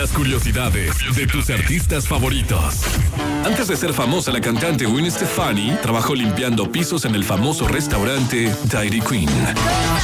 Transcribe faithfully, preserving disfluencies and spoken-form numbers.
las curiosidades de tus artistas favoritos. Antes de ser famosa, la cantante Gwen Stefani trabajó limpiando pisos en el famoso restaurante Dairy Queen.